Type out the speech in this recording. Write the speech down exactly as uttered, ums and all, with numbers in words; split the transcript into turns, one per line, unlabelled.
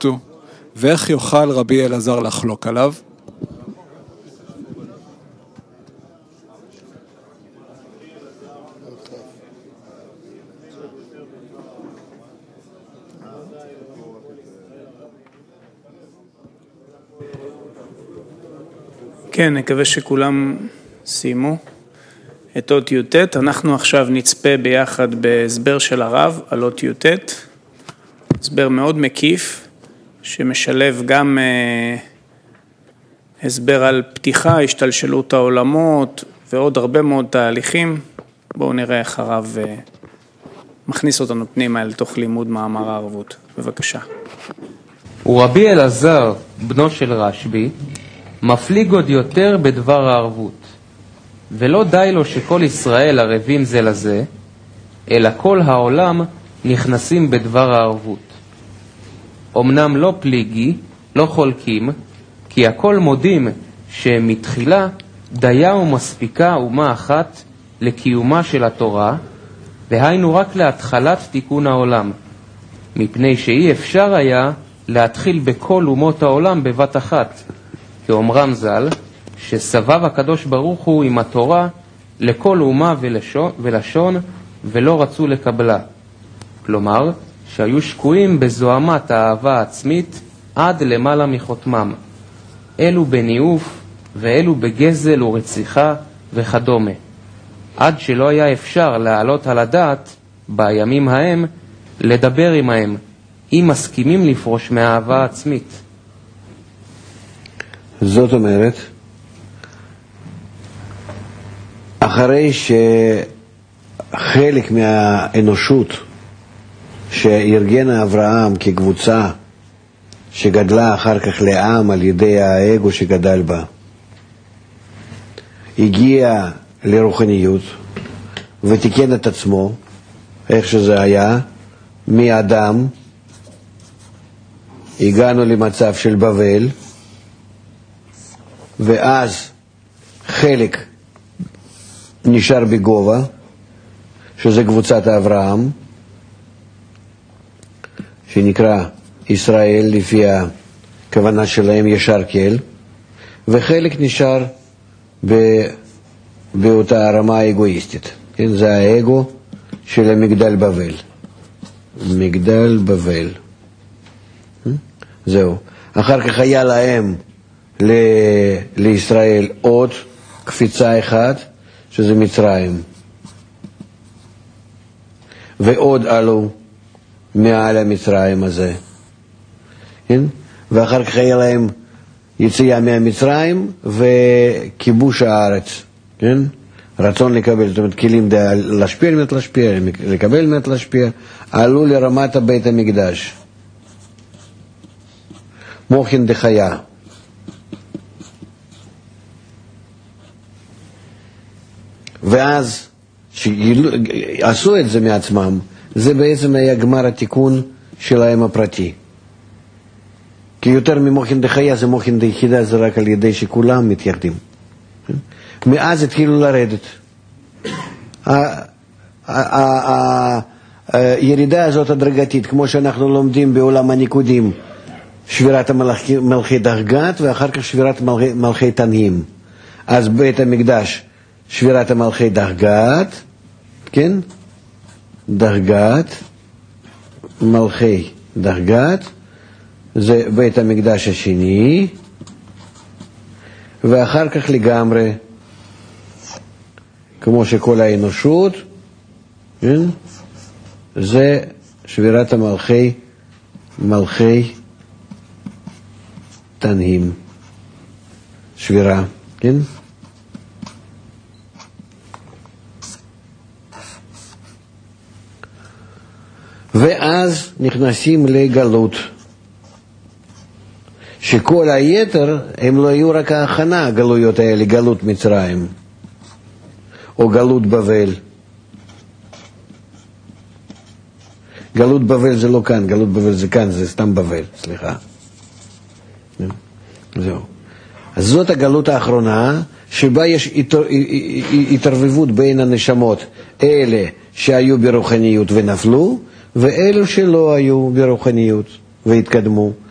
הוא, ואיך יוכל רבי אלעזר לחלוק עליו?
כן, נקווה שכולם סיימו את אות י"ט. אנחנו עכשיו נצפה ביחד בהסבר של הרב על אות י"ט. הסבר מאוד מקיף, שמשלב גם אה, הסבר על פתיחה, השתלשלות העולמות ועוד הרבה מאוד תהליכים. בואו נראה איך הרב אה, מכניס אותנו פנימה אל תוך לימוד מאמר הערבות. בבקשה.
ורבי אלעזר, בנו של רשב"י, מפליג עוד יותר בדבר הערבות, ולא די לו שכל ישראל ערבים זה לזה, אלא כל העולם נכנסים בדבר הערבות. אמנם לא פליגי, לא חולקים, כי הכל מודים שמתחילה דיה ומספיקה אומה אחת לקיומה של התורה, והיינו רק להתחלת תיקון העולם, מפני שאי אפשר היה להתחיל בכל אומות העולם בבת אחת, כאומרם ז"ל, שסבב הקדוש ברוך הוא עם התורה לכל אומה ולשון, ולשון ולא רצו לקבלה. כלומר, שהיו שקועים בזוהמת האהבה העצמית עד למעלה מחותמם. אלו בניאוף ואלו בגזל ורציחה וכדומה. עד שלא היה אפשר להעלות על הדעת בימים ההם לדבר עמהם, אם מסכימים לפרוש מהאהבה העצמית.
זאת אומרת, אחרי שחלק מהאנושות שארגנה אברהם כקבוצה שגדלה אחר כך לעם על ידי האגו שגדל בה, הגיע לרוחניות ותיקן את עצמו, איך שזה היה, מאדם הגענו למצב של בבל, ואז חלק נשאר בגובה, שזה קבוצת אברהם, שנקרא ישראל לפי הכוונה שלהם ישר כל, וחלק נשאר ב... באותה הרמה האגואיסטית. כן? זה האגו של המגדל בבל. מגדל בבל. זהו. אחר כך היה להם ל... לישראל עוד קפיצה אחת, שזה מצרים. ועוד עלו מעל המצרים הזה. כן? ואחר כך היה להם יציאה מהמצרים וכיבוש הארץ. כן? רצון לקבל, זאת אומרת, כלים להשפיע על מנת להשפיע, לקבל מנת להשפיע, עלו לרמת בית המקדש. מוחין דחיה. ואז שעשו את זה מעצמם, זה בעצם היה גמר התיקון שלהם הפרטי. כי יותר ממוחין דחיה זה מוחין דיחידה, זה רק על ידי שכולם מתייחדים. מאז התחילו לרדת. הירידה הזאת הדרגתית, כמו שאנחנו לומדים בעולם הניקודים, שבירת מלכי דרגת ואחר כך שבירת מלכי תנהים. אז בית המקדש שבירת המלכי דרגת, כן? דרגת, מלכי דרגת, זה בית המקדש השני, ואחר כך לגמרי, כמו שכל האנושות, כן? זה שבירת המלכי, מלכי תנהים, שבירה, כן? ואז נכנסים לגלות, שכל היתר הם לא היו רק ההכנה, הגלויות האלה, גלות מצרים או גלות בבל. גלות בבל זה לא כאן, גלות בבל זה כאן, זה סתם בבל, סליחה. זהו. אז זאת הגלות האחרונה, שבה יש התערבבות בין הנשמות, אלה שהיו ברוחניות ונפלו, ואלו שלא היו ברוחניות והתקדמו.